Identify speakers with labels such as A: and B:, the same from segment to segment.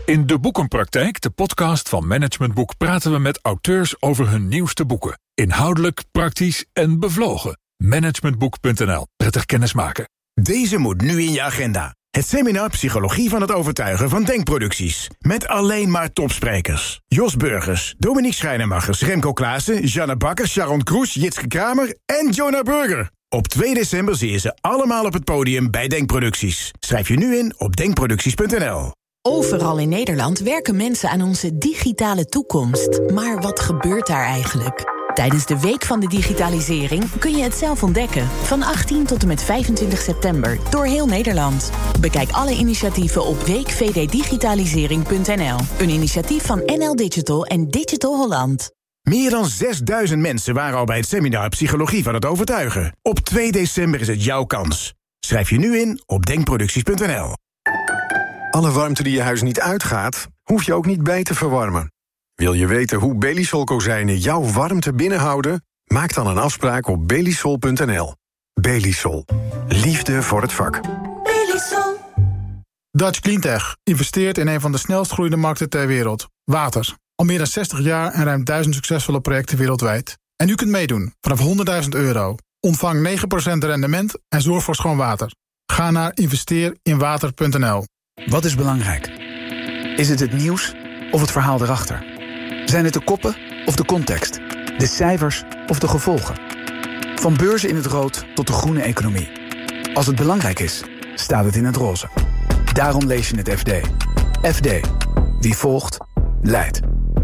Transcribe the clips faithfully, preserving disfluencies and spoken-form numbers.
A: In De Boekenpraktijk, de podcast van Management Boek, praten we met auteurs over hun nieuwste boeken. Inhoudelijk, praktisch en bevlogen. managementboek punt n l. Prettig kennismaken.
B: Deze moet nu in je agenda. Het seminar Psychologie van het Overtuigen van Denkproducties. Met alleen maar topsprekers. Jos Burgers, Dominique Schrijnemachers, Remco Klaassen, Janne Bakker, Sharon Kroes, Jitske Kramer en Jonah Burger. Op twee december zie je ze allemaal op het podium bij Denkproducties. Schrijf je nu in op denkproducties punt n l.
C: Overal in Nederland werken mensen aan onze digitale toekomst. Maar wat gebeurt daar eigenlijk? Tijdens de Week van de Digitalisering kun je het zelf ontdekken. Van achttien tot en met vijfentwintig september door heel Nederland. Bekijk alle initiatieven op week v d digitalisering punt n l. Een initiatief van N L Digital en Digital Holland.
B: Meer dan zesduizend mensen waren al bij het seminar Psychologie van het Overtuigen. Op twee december is het jouw kans. Schrijf je nu in op denkproducties punt n l.
D: Alle warmte die je huis niet uitgaat, hoef je ook niet bij te verwarmen. Wil je weten hoe Belisol kozijnen jouw warmte binnenhouden? Maak dan een afspraak op belisol punt n l. Belisol. Liefde voor het vak.
E: Belisol.
F: Dutch Cleantech investeert in een van de snelst groeiende markten ter wereld. Water. Al meer dan zestig jaar en ruim duizend succesvolle projecten wereldwijd. En u kunt meedoen vanaf honderdduizend euro. Ontvang negen procent rendement en zorg voor schoon water. Ga naar investeer in water punt n l.
G: Wat is belangrijk? Is het het nieuws of het verhaal erachter? Zijn het de koppen of de context? De cijfers of de gevolgen? Van beurzen in het rood tot de groene economie. Als het belangrijk is, staat het in het roze. Daarom lees je het F D. F D. Wie volgt, leidt.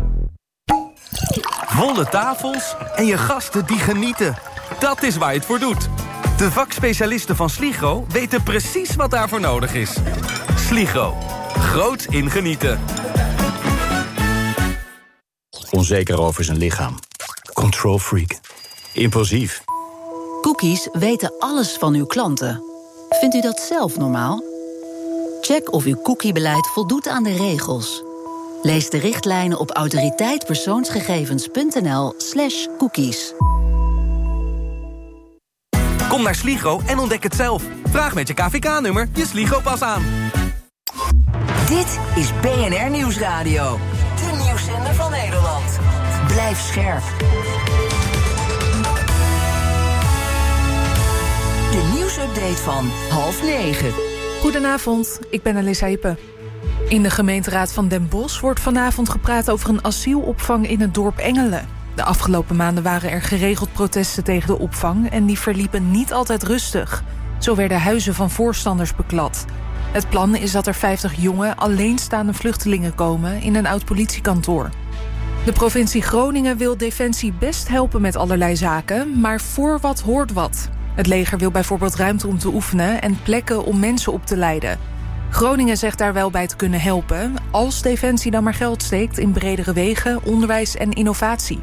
H: Volle tafels en je gasten die genieten. Dat is waar je het voor doet. De vakspecialisten van Sligro weten precies wat daarvoor nodig is. Sligro. Groots in genieten.
I: Onzeker over zijn lichaam. Control freak. Impulsief.
J: Cookies weten alles van uw klanten. Vindt u dat zelf normaal? Check of uw cookiebeleid voldoet aan de regels. Lees de richtlijnen op autoriteitpersoonsgegevens punt n l slash cookies.
H: Kom naar Sligro en ontdek het zelf. Vraag met je K V K-nummer je Sligro-pas aan.
K: Dit is B N R Nieuwsradio. De nieuwszender van Nederland. Blijf scherp. De nieuwsupdate van half negen.
L: Goedenavond, ik ben Alissa Hippe. In de gemeenteraad van Den Bosch wordt vanavond gepraat over een asielopvang in het dorp Engelen. De afgelopen maanden waren er geregeld protesten tegen de opvang en die verliepen niet altijd rustig. Zo werden huizen van voorstanders beklad. Het plan is dat er vijftig jonge, alleenstaande vluchtelingen komen in een oud politiekantoor. De provincie Groningen wil Defensie best helpen met allerlei zaken, maar voor wat hoort wat. Het leger wil bijvoorbeeld ruimte om te oefenen en plekken om mensen op te leiden. Groningen zegt daar wel bij te kunnen helpen, als Defensie dan maar geld steekt in bredere wegen, onderwijs en innovatie.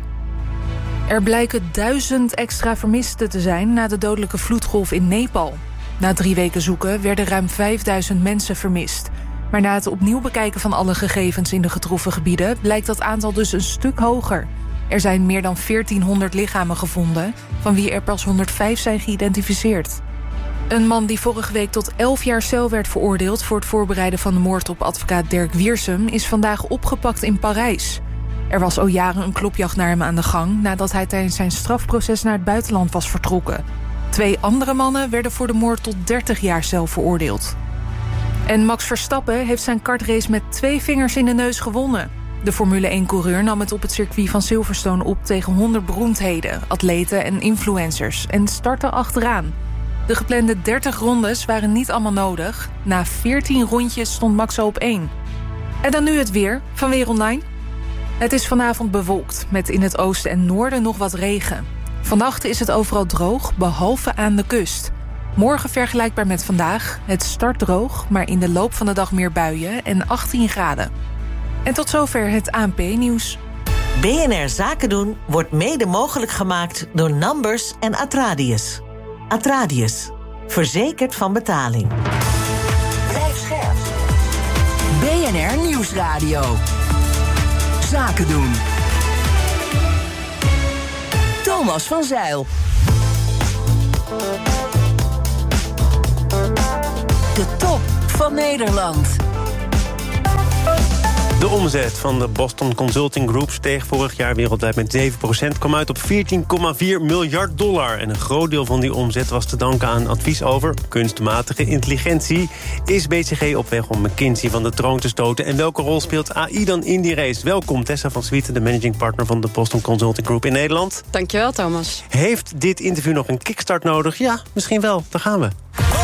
L: Er blijken duizend extra vermisten te zijn na de dodelijke vloedgolf in Nepal. Na drie weken zoeken werden ruim vijfduizend mensen vermist. Maar na het opnieuw bekijken van alle gegevens in de getroffen gebieden blijkt dat aantal dus een stuk hoger. Er zijn meer dan veertienhonderd lichamen gevonden, van wie er pas honderdvijf zijn geïdentificeerd. Een man die vorige week tot elf jaar cel werd veroordeeld voor het voorbereiden van de moord op advocaat Dirk Wiersum is vandaag opgepakt in Parijs. Er was al jaren een klopjacht naar hem aan de gang nadat hij tijdens zijn strafproces naar het buitenland was vertrokken. Twee andere mannen werden voor de moord tot dertig jaar cel veroordeeld. En Max Verstappen heeft zijn kartrace met twee vingers in de neus gewonnen. De Formule één-coureur nam het op het circuit van Silverstone op tegen honderd beroemdheden, atleten en influencers en startte achteraan. De geplande dertig rondes waren niet allemaal nodig. Na veertien rondjes stond Max op één. En dan nu het weer van Weer Online. Het is vanavond bewolkt, met in het oosten en noorden nog wat regen. Vannacht is het overal droog, behalve aan de kust. Morgen vergelijkbaar met vandaag. Het start droog, maar in de loop van de dag meer buien en achttien graden. En tot zover het A N P-nieuws.
K: B N R Zaken doen wordt mede mogelijk gemaakt door Numbers en Atradius. Atradius. Verzekerd van betaling. Blijf scherp. B N R Nieuwsradio. Zaken doen. Thomas van Zijl. De top van Nederland.
E: omzet van de Boston Consulting Group steeg vorig jaar wereldwijd met zeven procent... kwam uit op veertien komma vier miljard dollar. En een groot deel van die omzet was te danken aan advies over kunstmatige intelligentie. Is B C G op weg om McKinsey van de troon te stoten? En welke rol speelt A I dan in die race? Welkom, Tessa van Swieten, de managing partner van de Boston Consulting Group in Nederland.
M: Dankjewel, Thomas.
E: Heeft dit interview nog een kickstart nodig? Ja, misschien wel. Daar gaan we.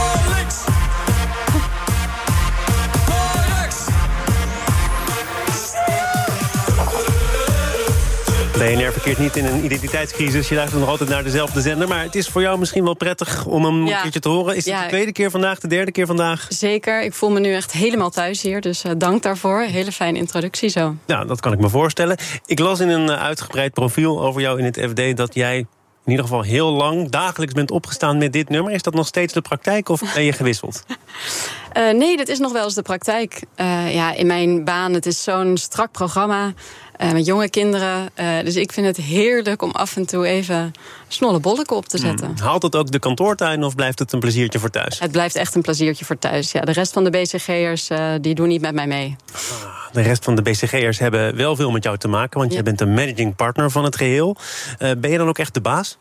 E: B N R verkeert niet in een identiteitscrisis. Je luistert nog altijd naar dezelfde zender. Maar het is voor jou misschien wel prettig om hem ja. een keertje te horen. Is het ja. de tweede keer vandaag, de derde keer vandaag?
M: Zeker. Ik voel me nu echt helemaal thuis hier. Dus uh, dank daarvoor. Hele fijne introductie zo.
E: Ja, dat kan ik me voorstellen. Ik las in een uh, uitgebreid profiel over jou in het F D... dat jij in ieder geval heel lang dagelijks bent opgestaan met dit nummer. Is dat nog steeds de praktijk of ben je gewisseld?
M: Uh, nee, dat is nog wel eens de praktijk. Uh, ja, in mijn baan, het is zo'n strak programma... Uh, met jonge kinderen. Uh, dus ik vind het heerlijk om af en toe even snolle bolletjes op te zetten.
E: Hmm. Haalt het ook de kantoortuin of blijft het een pleziertje voor thuis?
M: Het blijft echt een pleziertje voor thuis. Ja, de rest van de B C G'ers uh, die doen niet met mij mee.
E: De rest van de B C G'ers hebben wel veel met jou te maken... want ja. jij bent de managing partner van het geheel. Uh, ben je dan ook echt de baas?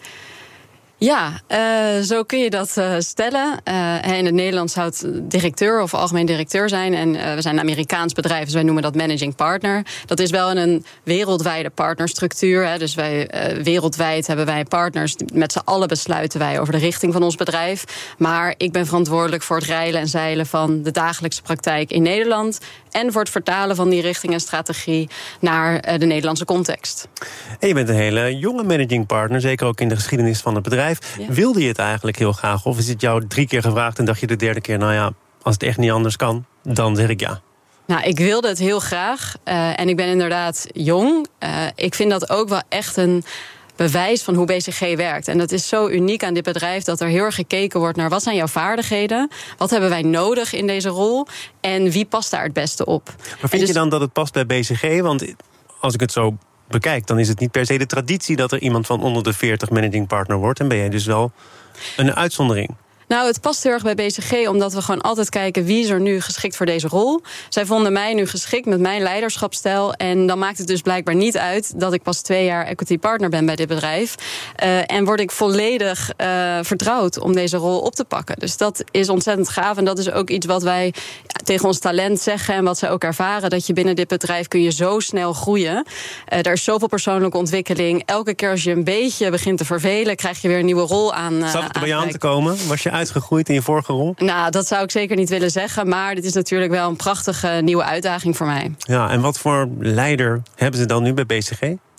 M: Ja, uh, zo kun je dat uh, stellen. Uh, in het Nederlands zou het directeur of algemeen directeur zijn. En uh, we zijn een Amerikaans bedrijf, dus wij noemen dat managing partner. Dat is wel in een wereldwijde partnerstructuur. Hè. Dus wij, uh, wereldwijd hebben wij partners. Met z'n allen besluiten wij over de richting van ons bedrijf. Maar ik ben verantwoordelijk voor het reilen en zeilen van de dagelijkse praktijk in Nederland. En voor het vertalen van die richting en strategie naar uh, de Nederlandse context.
E: En je bent een hele jonge managing partner, zeker ook in de geschiedenis van het bedrijf. Ja. Wilde je het eigenlijk heel graag? Of is het jou drie keer gevraagd en dacht je de derde keer... nou ja, als het echt niet anders kan, dan zeg ik ja?
M: Nou, ik wilde het heel graag. Uh, en ik ben inderdaad jong. Uh, ik vind dat ook wel echt een bewijs van hoe B C G werkt. En dat is zo uniek aan dit bedrijf... dat er heel erg gekeken wordt naar wat zijn jouw vaardigheden? Wat hebben wij nodig in deze rol? En wie past daar het beste op?
E: Maar vind dus... je dan dat het past bij B C G? Want als ik het zo bekijk, dan is het niet per se de traditie... dat er iemand van onder de veertig managing partner wordt. En ben jij dus wel een uitzondering.
M: Nou, het past heel erg bij B C G, omdat we gewoon altijd kijken... wie is er nu geschikt voor deze rol. Zij vonden mij nu geschikt met mijn leiderschapsstijl. En dan maakt het dus blijkbaar niet uit... dat ik pas twee jaar equity partner ben bij dit bedrijf. Uh, en word ik volledig uh, vertrouwd om deze rol op te pakken. Dus dat is ontzettend gaaf. En dat is ook iets wat wij ja, tegen ons talent zeggen... en wat zij ook ervaren, dat je binnen dit bedrijf... kun je zo snel groeien. Uh, er is zoveel persoonlijke ontwikkeling. Elke keer als je een beetje begint te vervelen... krijg je weer een nieuwe rol aan. Uh,
E: Zat het er bij jou aan te komen? Was je uitgegroeid in je vorige rol?
M: Nou, dat zou ik zeker niet willen zeggen. Maar dit is natuurlijk wel een prachtige nieuwe uitdaging voor mij.
E: Ja, en wat voor leider hebben ze dan nu bij B C G?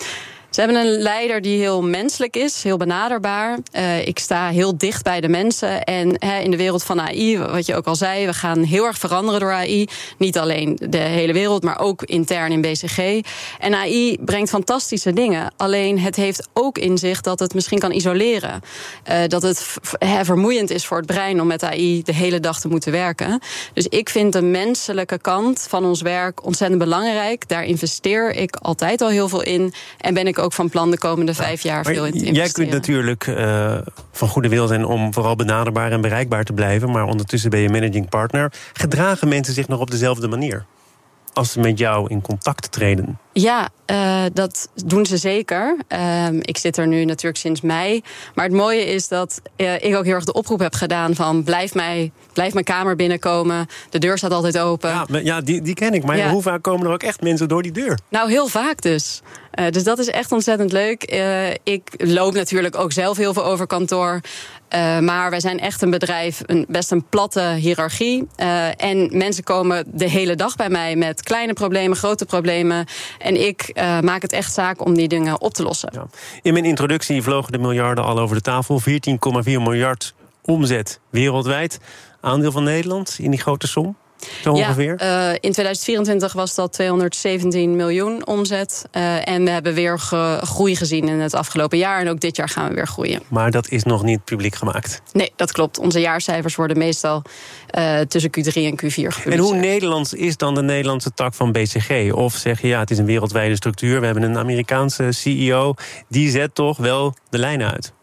M: Ze hebben een leider die heel menselijk is, heel benaderbaar. Uh, ik sta heel dicht bij de mensen. En he, in de wereld van A I, wat je ook al zei... we gaan heel erg veranderen door A I. Niet alleen de hele wereld, maar ook intern in B C G. En A I brengt fantastische dingen. Alleen het heeft ook in zich dat het misschien kan isoleren. Uh, dat het he, vermoeiend is voor het brein om met A I de hele dag te moeten werken. Dus ik vind de menselijke kant van ons werk ontzettend belangrijk. Daar investeer ik altijd al heel veel in. En ben ik ook van plan de komende vijf jaar
E: maar
M: veel in te investeren.
E: Jij kunt natuurlijk uh, van goede wil zijn om vooral benaderbaar en bereikbaar te blijven, maar ondertussen ben je managing partner. Gedragen mensen zich nog op dezelfde manier als ze met jou in contact treden?
M: Ja, uh, dat doen ze zeker. Uh, ik zit er nu natuurlijk sinds mei. Maar het mooie is dat uh, ik ook heel erg de oproep heb gedaan van blijf, mij, blijf mijn kamer binnenkomen. De deur staat altijd open.
E: Ja, maar, ja die, die ken ik. Maar ja. hoe vaak komen er ook echt mensen door die deur?
M: Nou, heel vaak dus. Uh, dus dat is echt ontzettend leuk. Uh, ik loop natuurlijk ook zelf heel veel over kantoor. Uh, maar wij zijn echt een bedrijf, een, best een platte hiërarchie. Uh, en mensen komen de hele dag bij mij met kleine problemen, grote problemen. En ik uh, maak het echt zaak om die dingen op te lossen. Ja.
E: In mijn introductie vlogen de miljarden al over de tafel. veertien komma vier miljard omzet wereldwijd. Aandeel van Nederland in die grote som? Zo ongeveer?
M: Ja, uh, in tweeduizend vierentwintig was dat tweehonderdzeventien miljoen omzet. Uh, en we hebben weer ge- groei gezien in het afgelopen jaar. En ook dit jaar gaan we weer groeien.
E: Maar dat is nog niet publiek gemaakt?
M: Nee, dat klopt. Onze jaarcijfers worden meestal uh, tussen Q drie en Q vier gepubliceerd.
E: En hoe Nederlands is dan de Nederlandse tak van B C G? Of zeg je, ja, het is een wereldwijde structuur. We hebben een Amerikaanse C E O. Die zet toch wel de lijnen uit?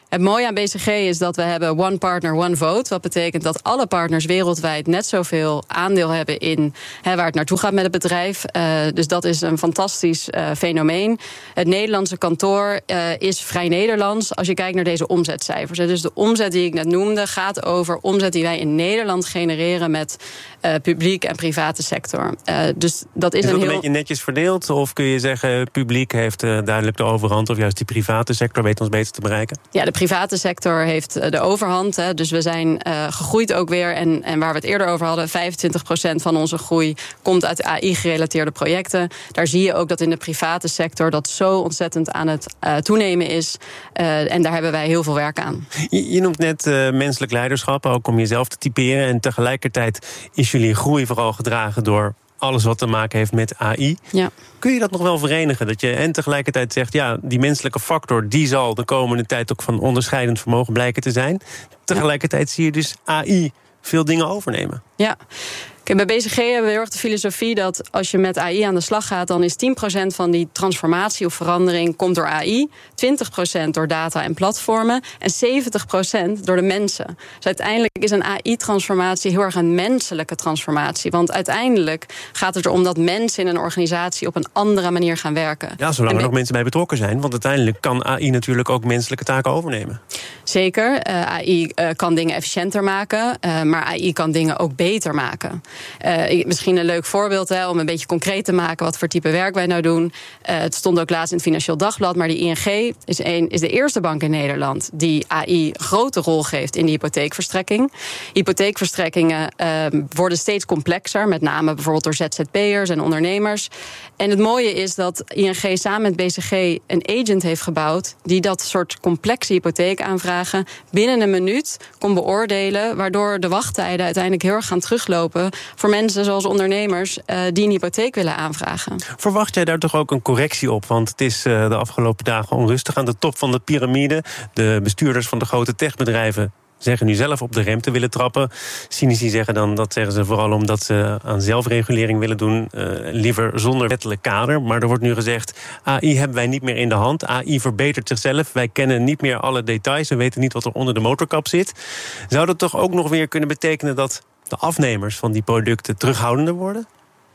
M: Het mooie aan B C G is dat we hebben one partner, one vote. Wat betekent dat alle partners wereldwijd net zoveel aandeel hebben in he, waar het naartoe gaat met het bedrijf. Uh, dus dat is een fantastisch uh, fenomeen. Het Nederlandse kantoor uh, is vrij Nederlands als je kijkt naar deze omzetcijfers. Dus de omzet die ik net noemde gaat over omzet die wij in Nederland genereren met uh, publiek en private sector. Uh, dus dat is,
E: is dat
M: een
E: een
M: heel...
E: beetje netjes verdeeld? Of kun je zeggen, publiek heeft uh, duidelijk de overhand, of juist die private sector weet ons beter te bereiken?
M: Ja, de private sector heeft de overhand. Hè, dus we zijn uh, gegroeid ook weer. En, en waar we het eerder over hadden, vijfentwintig procent van onze groei komt uit A I-gerelateerde projecten. Daar zie je ook dat in de private sector dat zo ontzettend aan het uh, toenemen is. Uh, en daar hebben wij heel veel werk aan.
E: Je, je noemt net uh, menselijk leiderschap, ook om jezelf te typeren. En tegelijkertijd is jullie groei vooral gedragen door alles wat te maken heeft met A I.
M: Ja.
E: Kun je dat nog wel verenigen? Dat je en tegelijkertijd zegt, ja, die menselijke factor die zal de komende tijd ook van onderscheidend vermogen blijken te zijn. Tegelijkertijd zie je dus A I veel dingen overnemen.
M: Ja. Kijk, bij B C G hebben we heel erg de filosofie dat als je met A I aan de slag gaat, dan is tien procent van die transformatie of verandering komt door A I, twintig procent door data en platformen en zeventig procent door de mensen. Dus uiteindelijk is een A I-transformatie heel erg een menselijke transformatie. Want uiteindelijk gaat het erom dat mensen in een organisatie op een andere manier gaan werken.
E: Ja, zolang
M: en
E: er nog mensen bij betrokken zijn. Want uiteindelijk kan A I natuurlijk ook menselijke taken overnemen.
M: Zeker. Uh, A I uh, kan dingen efficiënter maken, uh, maar A I kan dingen ook beter maken. Uh, misschien een leuk voorbeeld hè, om een beetje concreet te maken wat voor type werk wij nou doen. Uh, het stond ook laatst in het Financieel Dagblad, maar die I N G is, een, is de eerste bank in Nederland die A I een grote rol geeft in de hypotheekverstrekking. Hypotheekverstrekkingen uh, worden steeds complexer, met name bijvoorbeeld door Z Z P'ers en ondernemers. En het mooie is dat I N G samen met B C G een agent heeft gebouwd die dat soort complexe hypotheekaanvragen binnen een minuut kon beoordelen, waardoor de wachttijden uiteindelijk heel erg gaan teruglopen voor mensen zoals ondernemers uh, die een hypotheek willen aanvragen.
E: Verwacht jij daar toch ook een correctie op? Want het is uh, de afgelopen dagen onrustig aan de top van de piramide. De bestuurders van de grote techbedrijven zeggen nu zelf op de rem te willen trappen. Cynici zeggen dan, dat zeggen ze vooral omdat ze aan zelfregulering willen doen, uh, liever zonder wettelijk kader. Maar er wordt nu gezegd, A I hebben wij niet meer in de hand. A I verbetert zichzelf. Wij kennen niet meer alle details. We weten niet wat er onder de motorkap zit. Zou dat toch ook nog weer kunnen betekenen dat de afnemers van die producten terughoudender worden?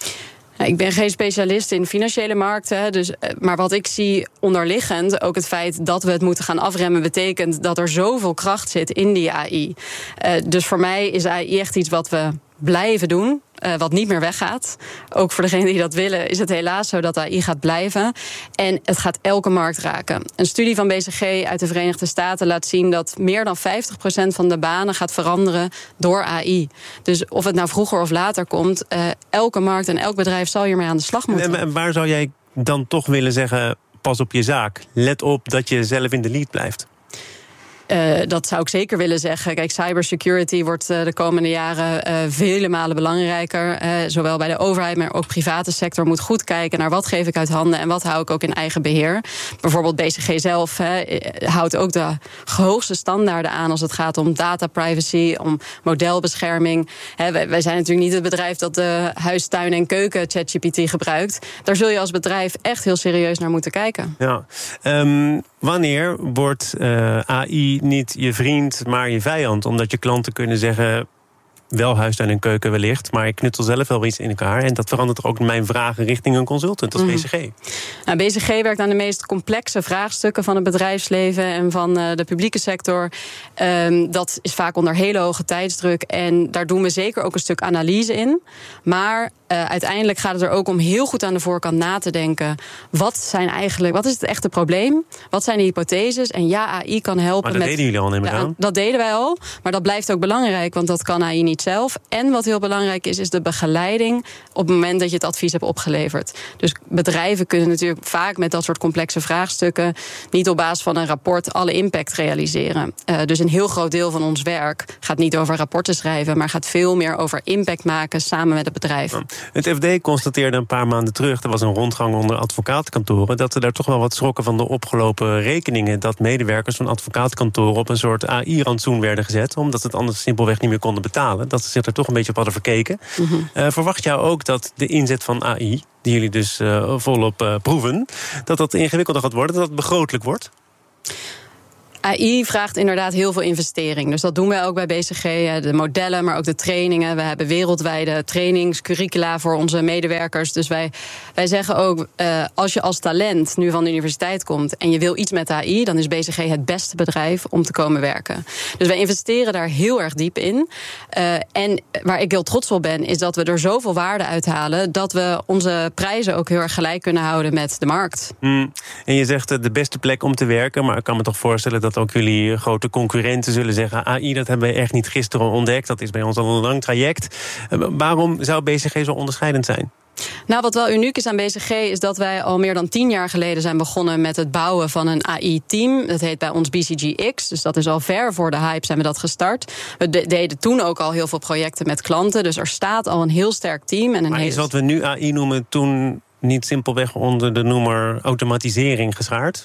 M: Ik ben geen specialist in financiële markten, dus, maar wat ik zie onderliggend, ook het feit dat we het moeten gaan afremmen, betekent dat er zoveel kracht zit in die A I. Uh, dus voor mij is A I echt iets wat we blijven doen, uh, wat niet meer weggaat. Ook voor degenen die dat willen is het helaas zo dat A I gaat blijven. En het gaat elke markt raken. Een studie van B C G uit de Verenigde Staten laat zien dat meer dan vijftig procent van de banen gaat veranderen door A I. Dus of het nou vroeger of later komt, uh, elke markt en elk bedrijf zal hiermee aan de slag moeten.
E: En, en waar zou jij dan toch willen zeggen, pas op je zaak. Let op dat je zelf in de lead blijft.
M: Uh, dat zou ik zeker willen zeggen. Kijk, cybersecurity wordt uh, de komende jaren uh, vele malen belangrijker. Uh, zowel bij de overheid, maar ook private sector moet goed kijken naar wat geef ik uit handen en wat hou ik ook in eigen beheer. Bijvoorbeeld B C G zelf he, houdt ook de hoogste standaarden aan als het gaat om data privacy, om modelbescherming. He, wij, wij zijn natuurlijk niet het bedrijf dat de huis, tuin en keuken ChatGPT gebruikt. Daar zul je als bedrijf echt heel serieus naar moeten kijken.
E: Ja. Um, wanneer wordt uh, A I niet je vriend, maar je vijand? Omdat je klanten kunnen zeggen, wel huistuin en keuken wellicht, maar ik knutsel zelf wel iets in elkaar. En dat verandert ook mijn vragen richting een consultant als mm. B C G.
M: Nou, B C G werkt aan de meest complexe vraagstukken van het bedrijfsleven en van uh, de publieke sector. Um, dat is vaak onder hele hoge tijdsdruk. En daar doen we zeker ook een stuk analyse in. Maar Uh, uiteindelijk gaat het er ook om heel goed aan de voorkant na te denken. Wat zijn eigenlijk, wat is het echte probleem? Wat zijn de hypotheses? En ja, A I kan helpen.
E: Maar dat
M: met,
E: deden jullie al, neem ik
M: ja,
E: aan.
M: Dat deden wij al. Maar dat blijft ook belangrijk, want dat kan A I niet zelf. En wat heel belangrijk is, is de begeleiding op het moment dat je het advies hebt opgeleverd. Dus bedrijven kunnen natuurlijk vaak met dat soort complexe vraagstukken niet op basis van een rapport alle impact realiseren. Uh, dus een heel groot deel van ons werk gaat niet over rapporten schrijven, maar gaat veel meer over impact maken samen met het bedrijf.
E: Ja. Het F D constateerde een paar maanden terug, er was een rondgang onder advocatenkantoren, dat er daar toch wel wat schrokken van de opgelopen rekeningen, dat medewerkers van advocatenkantoren op een soort A I-rantsoen werden gezet, omdat ze het anders simpelweg niet meer konden betalen. Dat ze zich er toch een beetje op hadden verkeken. Mm-hmm. Uh, verwacht jou ook dat de inzet van A I, die jullie dus uh, volop uh, proeven, dat dat ingewikkelder gaat worden, dat dat begrotelijk wordt?
M: A I vraagt inderdaad heel veel investering. Dus dat doen wij ook bij B C G. De modellen, maar ook de trainingen. We hebben wereldwijde trainingscurricula voor onze medewerkers. Dus wij, wij zeggen ook, uh, als je als talent nu van de universiteit komt en je wil iets met A I, dan is B C G het beste bedrijf om te komen werken. Dus wij investeren daar heel erg diep in. Uh, en waar ik heel trots op ben, is dat we er zoveel waarde uithalen dat we onze prijzen ook heel erg gelijk kunnen houden met de markt.
E: Mm. En je zegt uh, de beste plek om te werken, maar ik kan me toch voorstellen dat ook jullie grote concurrenten zullen zeggen, A I, dat hebben we echt niet gisteren ontdekt. Dat is bij ons al een lang traject. Uh, waarom zou B C G zo onderscheidend zijn?
M: Nou, wat wel uniek is aan B C G is dat wij al meer dan tien jaar geleden zijn begonnen met het bouwen van een A I-team. Dat heet bij ons B C G X, dus dat is al ver voor de hype zijn we dat gestart. We de- deden toen ook al heel veel projecten met klanten, dus er staat al een heel sterk team. En een
E: maar
M: heel...
E: is wat we nu A I noemen toen niet simpelweg onder de noemer automatisering geschaard?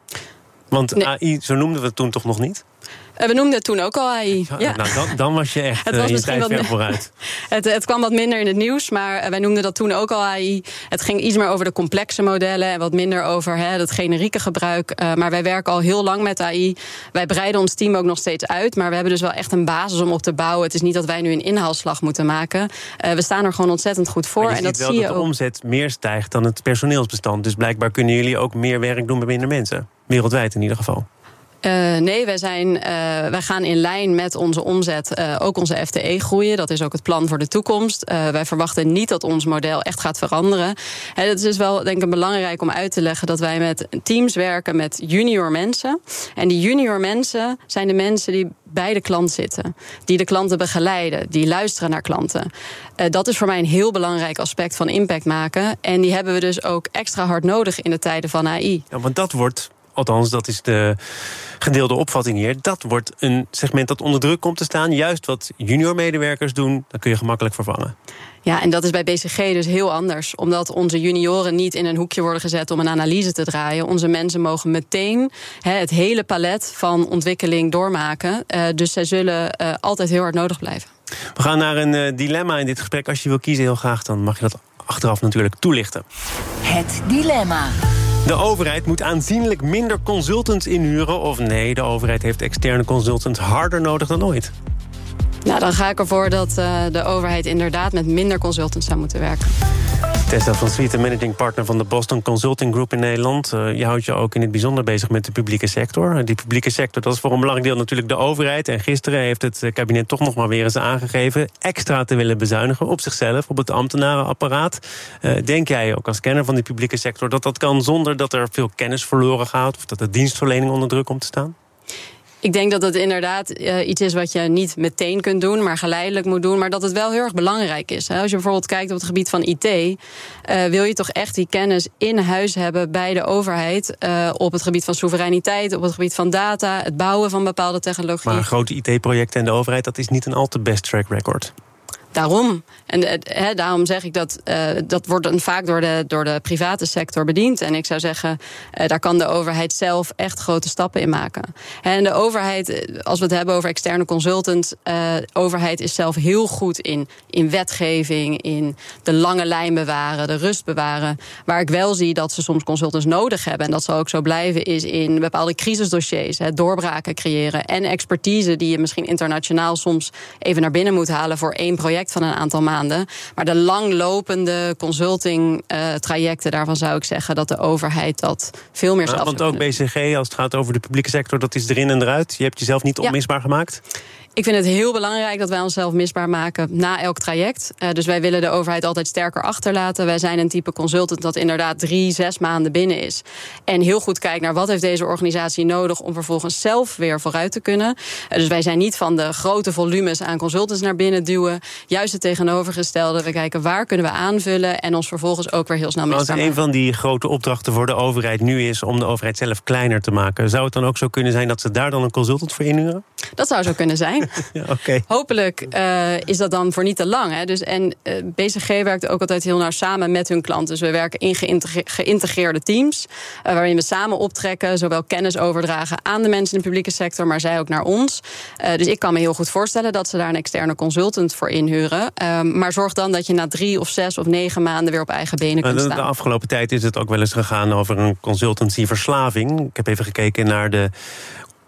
E: Want nee. A I, zo noemden we het toen toch nog niet?
M: We noemden het toen ook al A I.
E: Ja,
M: ja.
E: Nou, dan, dan was je echt
M: het was
E: uh, je tijd ver vooruit.
M: het, het kwam wat minder in het nieuws, maar wij noemden dat toen ook al A I. Het ging iets meer over de complexe modellen en wat minder over hè, het generieke gebruik. Uh, maar wij werken al heel lang met A I. Wij breiden ons team ook nog steeds uit, maar we hebben dus wel echt een basis om op te bouwen. Het is niet dat wij nu een inhaalslag moeten maken. Uh, we staan er gewoon ontzettend goed voor.
E: Maar je
M: en
E: ziet
M: dat
E: wel
M: zie
E: dat
M: je
E: de
M: ook.
E: omzet meer stijgt dan het personeelsbestand. Dus blijkbaar kunnen jullie ook meer werk doen met minder mensen. Wereldwijd in ieder geval.
M: Uh, nee, wij, zijn, uh, wij gaan in lijn met onze omzet uh, ook onze F T E groeien. Dat is ook het plan voor de toekomst. Uh, wij verwachten niet dat ons model echt gaat veranderen. En het is dus wel denk ik belangrijk om uit te leggen dat wij met teams werken met junior mensen. En die junior mensen zijn de mensen die bij de klant zitten. Die de klanten begeleiden, die luisteren naar klanten. Uh, dat is voor mij een heel belangrijk aspect van impact maken. En die hebben we dus ook extra hard nodig in de tijden van A I.
E: Ja, want dat wordt... Althans, dat is de gedeelde opvatting hier. Dat wordt een segment dat onder druk komt te staan. Juist wat junior-medewerkers doen, dat kun je gemakkelijk vervangen.
M: Ja, en dat is bij B C G dus heel anders. Omdat onze junioren niet in een hoekje worden gezet om een analyse te draaien. Onze mensen mogen meteen he, het hele palet van ontwikkeling doormaken. Uh, dus zij zullen uh, altijd heel hard nodig blijven.
E: We gaan naar een uh, dilemma in dit gesprek. Als je wil kiezen heel graag, dan mag je dat achteraf natuurlijk toelichten.
C: Het dilemma.
E: De overheid moet aanzienlijk minder consultants inhuren. Of nee, de overheid heeft externe consultants harder nodig dan ooit.
M: Nou, dan ga ik ervoor dat uh, de overheid inderdaad met minder consultants zou moeten werken.
E: Tessa van Swieten, managing partner van de Boston Consulting Group in Nederland. Uh, je houdt je ook in het bijzonder bezig met de publieke sector. Die publieke sector, dat is voor een belangrijk deel natuurlijk de overheid. En gisteren heeft het kabinet toch nog maar weer eens aangegeven extra te willen bezuinigen op zichzelf, op het ambtenarenapparaat. Uh, denk jij ook als kenner van die publieke sector dat dat kan zonder dat er veel kennis verloren gaat, of dat de dienstverlening onder druk komt te staan?
M: Ik denk dat het inderdaad uh, iets is wat je niet meteen kunt doen, maar geleidelijk moet doen. Maar dat het wel heel erg belangrijk is. Hè. Als je bijvoorbeeld kijkt op het gebied van I T, uh, wil je toch echt die kennis in huis hebben bij de overheid. Uh, op het gebied van soevereiniteit, op het gebied van data, het bouwen van bepaalde technologie.
E: Maar grote I T-projecten en de overheid, dat is niet een al te best track record.
M: Daarom. En he, daarom zeg ik dat uh, dat wordt dan vaak door de, door de private sector bediend. En ik zou zeggen, uh, daar kan de overheid zelf echt grote stappen in maken. En de overheid, als we het hebben over externe consultants, uh, de overheid is zelf heel goed in, in wetgeving, in de lange lijn bewaren, de rust bewaren. Waar ik wel zie dat ze soms consultants nodig hebben, en dat zal ook zo blijven, is in bepaalde crisisdossiers, he, doorbraken creëren en expertise die je misschien internationaal soms even naar binnen moet halen voor één project van een aantal maanden. Maar de langlopende consulting uh, trajecten, daarvan zou ik zeggen dat de overheid dat veel meer zelf
E: ja, want ook B C G, als het gaat over de publieke sector, dat is erin en eruit. Je hebt jezelf niet onmisbaar ja. gemaakt.
M: Ik vind het heel belangrijk dat wij onszelf misbaar maken na elk traject. Uh, dus wij willen de overheid altijd sterker achterlaten. Wij zijn een type consultant dat inderdaad drie, zes maanden binnen is. En heel goed kijkt naar wat heeft deze organisatie nodig om vervolgens zelf weer vooruit te kunnen. Uh, dus wij zijn niet van de grote volumes aan consultants naar binnen duwen. Juist het tegenovergestelde. We kijken waar kunnen we aanvullen en ons vervolgens ook weer heel snel misbaar maken.
E: Als een van die grote opdrachten voor de overheid nu is om de overheid zelf kleiner te maken, zou het dan ook zo kunnen zijn dat ze daar dan een consultant voor inhuren?
M: Dat zou zo kunnen zijn.
E: Ja, okay.
M: Hopelijk uh, is dat dan voor niet te lang. Hè. Dus, en uh, B C G werkt ook altijd heel nauw samen met hun klanten. Dus we werken in geïntegre- geïntegreerde teams, uh, waarin we samen optrekken, zowel kennis overdragen aan de mensen in de publieke sector, maar zij ook naar ons. Uh, dus ik kan me heel goed voorstellen dat ze daar een externe consultant voor inhuren. Uh, maar zorg dan dat je na drie of zes of negen maanden weer op eigen benen kunt staan.
E: De afgelopen tijd is het ook wel eens gegaan over een consultancyverslaving. Ik heb even gekeken naar de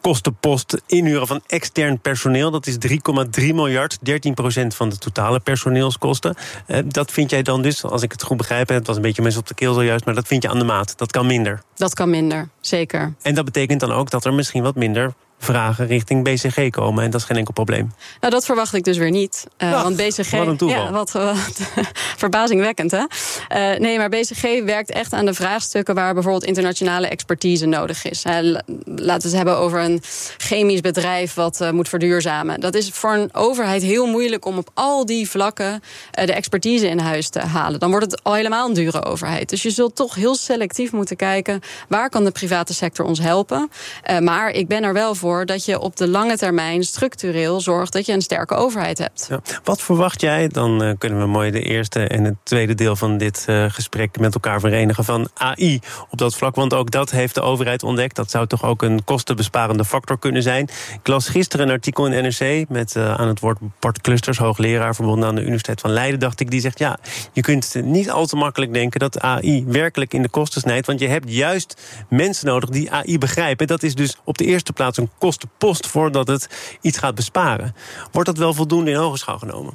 E: kostenpost inhuren van extern personeel. Dat is drie komma drie miljard, dertien procent van de totale personeelskosten. Uh, dat vind jij dan dus, als ik het goed begrijp, het was een beetje mensen op de keel zojuist, maar dat vind je aan de maat. Dat kan minder.
M: Dat kan minder, zeker.
E: En dat betekent dan ook dat er misschien wat minder vragen richting B C G komen. En dat is geen enkel probleem.
M: Nou, dat verwacht ik dus weer niet. Uh,
E: Ach,
M: want B C G...
E: wat een toeval.
M: Ja, wat, wat verbazingwekkend, hè? Uh, nee, maar B C G werkt echt aan de vraagstukken waar bijvoorbeeld internationale expertise nodig is. Uh, laten we het hebben over een chemisch bedrijf wat uh, moet verduurzamen. Dat is voor een overheid heel moeilijk om op al die vlakken uh, de expertise in huis te halen. Dan wordt het al helemaal een dure overheid. Dus je zult toch heel selectief moeten kijken, waar kan de private sector ons helpen? Uh, maar ik ben er wel voor dat je op de lange termijn structureel zorgt dat je een sterke overheid hebt.
E: Ja. Wat verwacht jij? Dan uh, kunnen we mooi de eerste en het tweede deel van dit uh, gesprek met elkaar verenigen van A I op dat vlak. Want ook dat heeft de overheid ontdekt. Dat zou toch ook een kostenbesparende factor kunnen zijn. Ik las gisteren een artikel in N R C met uh, aan het woord Bart Klusters, hoogleraar verbonden aan de Universiteit van Leiden, dacht ik, die zegt ja, je kunt niet al te makkelijk denken dat A I werkelijk in de kosten snijdt, want je hebt juist mensen nodig die A I begrijpen. Dat is dus op de eerste plaats een kostenpost voordat het iets gaat besparen. Wordt dat wel voldoende in ogenschouw genomen?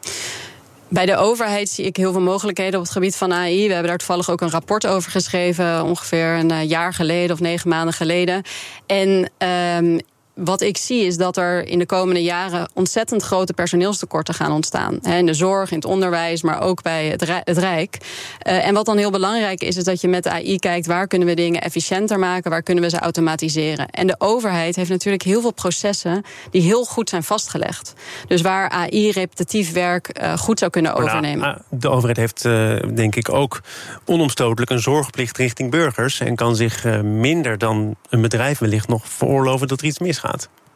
M: Bij de overheid zie ik heel veel mogelijkheden op het gebied van A I. We hebben daar toevallig ook een rapport over geschreven, ongeveer een jaar geleden of negen maanden geleden. En um, wat ik zie is dat er in de komende jaren ontzettend grote personeelstekorten gaan ontstaan. In de zorg, in het onderwijs, maar ook bij het Rijk. En wat dan heel belangrijk is, is dat je met A I kijkt, waar kunnen we dingen efficiënter maken, waar kunnen we ze automatiseren. En de overheid heeft natuurlijk heel veel processen die heel goed zijn vastgelegd. Dus waar A I repetitief werk goed zou kunnen overnemen.
E: De overheid heeft denk ik ook onomstotelijk een zorgplicht richting burgers en kan zich minder dan een bedrijf wellicht nog veroorloven dat er iets misgaat.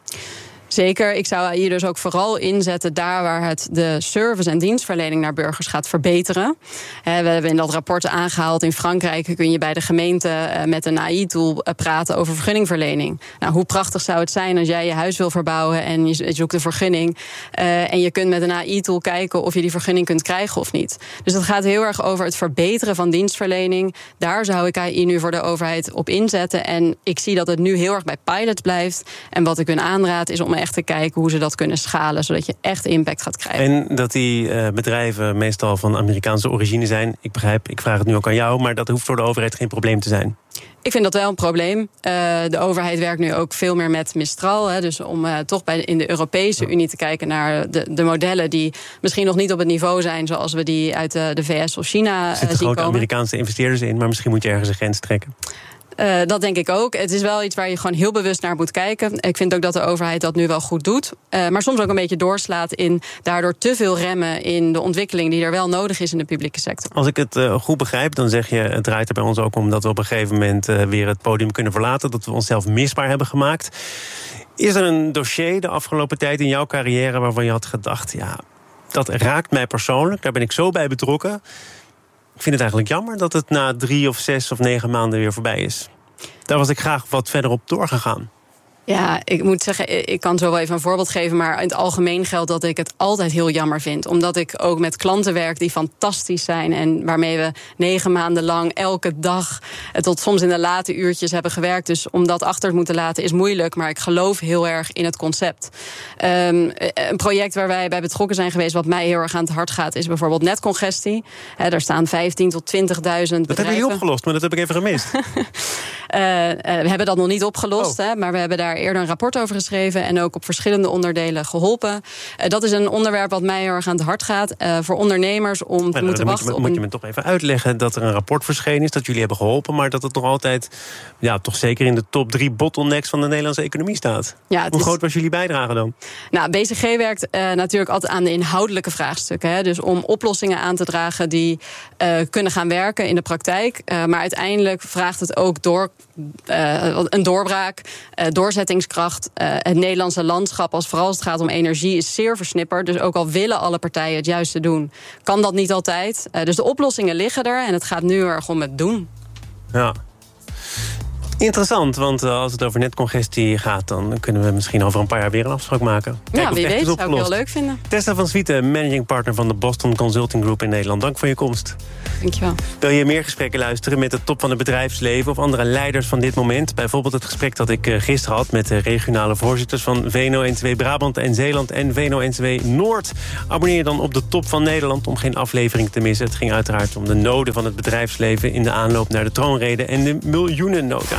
M: Zeker, ik zou hier dus ook vooral inzetten daar waar het de service en dienstverlening naar burgers gaat verbeteren. We hebben in dat rapport aangehaald, in Frankrijk kun je bij de gemeente met een A I-tool praten over vergunningverlening. Nou, hoe prachtig zou het zijn als jij je huis wil verbouwen en je zoekt een vergunning en je kunt met een A I-tool kijken of je die vergunning kunt krijgen of niet. Dus dat gaat heel erg over het verbeteren van dienstverlening. Daar zou ik A I nu voor de overheid op inzetten. En ik zie dat het nu heel erg bij pilots blijft. En wat ik hun aanraad is om echt te kijken hoe ze dat kunnen schalen, zodat je echt impact gaat krijgen.
E: En dat die uh, bedrijven meestal van Amerikaanse origine zijn. Ik begrijp, ik vraag het nu ook aan jou, maar dat hoeft voor de overheid geen probleem te zijn.
M: Ik vind dat wel een probleem. Uh, de overheid werkt nu ook veel meer met Mistral. Hè, dus om uh, toch bij in de Europese Unie te kijken naar de, de modellen die misschien nog niet op het niveau zijn zoals we die uit de, de V S of China uh, zien komen. Er zitten grote
E: Amerikaanse investeerders in, maar misschien moet je ergens een grens trekken.
M: Uh, dat denk ik ook. Het is wel iets waar je gewoon heel bewust naar moet kijken. Ik vind ook dat de overheid dat nu wel goed doet. Uh, maar soms ook een beetje doorslaat in daardoor te veel remmen in de ontwikkeling die er wel nodig is in de publieke sector.
E: Als ik het uh, goed begrijp, dan zeg je, het draait er bij ons ook om dat we op een gegeven moment uh, weer het podium kunnen verlaten. Dat we onszelf misbaar hebben gemaakt. Is er een dossier de afgelopen tijd in jouw carrière waarvan je had gedacht, ja, dat raakt mij persoonlijk, daar ben ik zo bij betrokken. Ik vind het eigenlijk jammer dat het na drie of zes of negen maanden weer voorbij is. Daar was ik graag wat verder op doorgegaan.
M: Ja, ik moet zeggen, ik kan zo wel even een voorbeeld geven, maar in het algemeen geldt dat ik het altijd heel jammer vind. Omdat ik ook met klanten werk die fantastisch zijn en waarmee we negen maanden lang elke dag tot soms in de late uurtjes hebben gewerkt. Dus om dat achter te moeten laten is moeilijk, maar ik geloof heel erg in het concept. Um, een project waar wij bij betrokken zijn geweest, wat mij heel erg aan het hart gaat, is bijvoorbeeld netcongestie. He, daar staan vijftien tot twintigduizend bedrijven.
E: Dat hebben jullie opgelost, maar dat heb ik even gemist. uh,
M: uh, we hebben dat nog niet opgelost, oh. hè, maar we hebben daar eerder een rapport over geschreven en ook op verschillende onderdelen geholpen. Uh, dat is een onderwerp wat mij heel erg aan het hart gaat. Uh, voor ondernemers om te
E: maar,
M: moeten
E: dan
M: wachten
E: moet je,
M: op
E: moet
M: een...
E: je me toch even uitleggen dat er een rapport verschenen is, dat jullie hebben geholpen, maar dat het nog altijd, ja, toch zeker in de top drie bottlenecks van de Nederlandse economie staat.
M: Ja,
E: Hoe
M: is...
E: groot was jullie bijdrage dan?
M: Nou, B C G werkt uh, natuurlijk altijd aan de inhoudelijke vraagstukken. Hè? Dus om oplossingen aan te dragen die uh, kunnen gaan werken in de praktijk. Uh, maar uiteindelijk vraagt het ook door uh, een doorbraak, uh, doorzettingskracht. Uh, het Nederlandse landschap, als vooral als het gaat om energie, is zeer versnipperd. Dus ook al willen alle partijen het juiste doen, kan dat niet altijd. Uh, dus de oplossingen liggen er en het gaat nu erg om het doen.
E: Ja. Interessant, want uh, als het over netcongestie gaat... dan kunnen we misschien over een paar jaar weer een afspraak maken. Kijk,
M: ja, wie weet, zou ik heel leuk vinden.
E: Tessa van Swieten, managing partner van de Boston Consulting Group in Nederland. Dank voor je komst.
M: Dankjewel.
E: Wil je meer gesprekken luisteren met de top van het bedrijfsleven... of andere leiders van dit moment? Bijvoorbeeld het gesprek dat ik uh, gisteren had... met de regionale voorzitters van V N O N C W Brabant en Zeeland... en V N O N C W Noord. Abonneer je dan op de top van Nederland om geen aflevering te missen. Het ging uiteraard om de noden van het bedrijfsleven... in de aanloop naar de troonrede en de miljoenennota.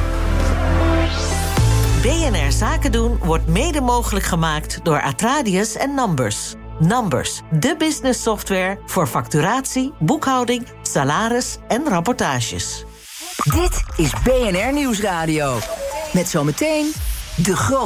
K: B N R Zaken doen wordt mede mogelijk gemaakt door Atradius en Numbers. Numbers, de business software voor facturatie, boekhouding, salaris en rapportages.
N: Dit is B N R Nieuwsradio. Met zometeen de grote